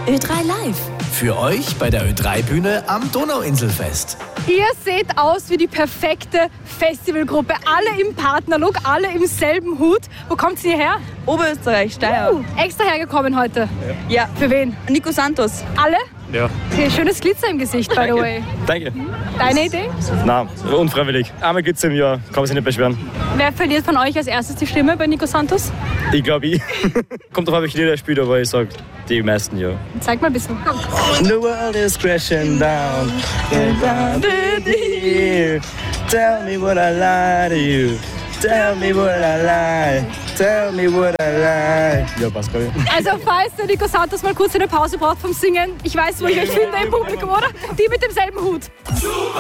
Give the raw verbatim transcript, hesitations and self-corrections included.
Ö drei Live. Für euch bei der Ö drei Bühne am Donauinselfest. Ihr seht aus wie die perfekte Festivalgruppe. Alle im Partnerlook, alle im selben Hut. Wo kommt ihr her? Oberösterreich, Steyr. Uh, extra hergekommen heute. Ja. Für wen? Nico Santos. Alle? Ja. Okay, schönes Glitzer im Gesicht, by the way. Danke. Deine Idee? Nein, unfreiwillig. Einmal geht's im Jahr, kann man sich nicht beschweren. Wer verliert von euch als erstes die Stimme bei Nico Santos? Ich glaube ich. Kommt drauf, welche Lieder er spielt, aber ich sag die meisten, ja. Zeig mal ein bisschen. Komm. The world is crashing down. Tell me what I lie to you. Tell me what I lie. Tell me what I lie. Ja, passt, glaube ich. Also falls der Nico Santos mal kurz eine Pause braucht vom Singen, ich weiß, wo ich euch finde im Publikum, oder? Die mit demselben Hut.